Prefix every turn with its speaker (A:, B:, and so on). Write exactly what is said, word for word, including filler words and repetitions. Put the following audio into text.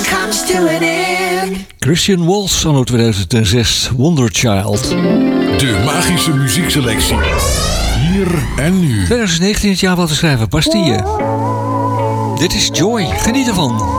A: comes to an end.
B: Christian Waltz, anno tweeduizend zes, Wonder Child.
C: De magische muziekselectie. Hier en nu.
B: tweeduizend negentien, het jaar wat te schrijven, Bastille. Dit is Joy, geniet ervan.